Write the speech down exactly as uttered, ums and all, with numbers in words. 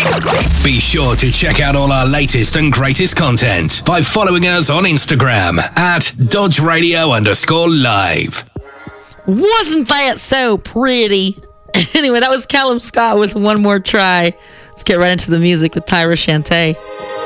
Be sure to check out all our latest and greatest content by following us on Instagram at Dodge Radio underscore live. Wasn't that so pretty? Anyway, that was Callum Scott with One More Try. Let's get right into the music with Tyra Shantae.